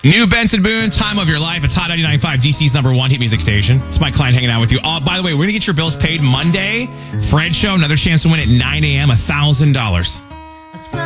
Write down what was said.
New Benson Boone, Time of Your Life. It's Hot 99.5, DC's #1 hit music station. It's Mike Klein hanging out with you. By the way, we're going to get your bills paid Monday. Fred Show, another chance to win at 9 a.m., $1,000.